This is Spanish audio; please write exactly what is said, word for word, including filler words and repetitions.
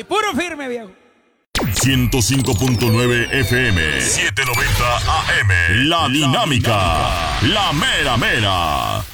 Y puro firme, viejo. ciento cinco punto nueve F M, setecientos noventa A M. La Dinámica, la mera mera.